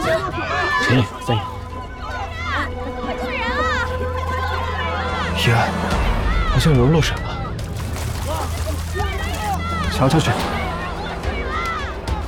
陈毅、三爷， 快救人啊！ 雨安，好像有人落水了。瞧瞧去。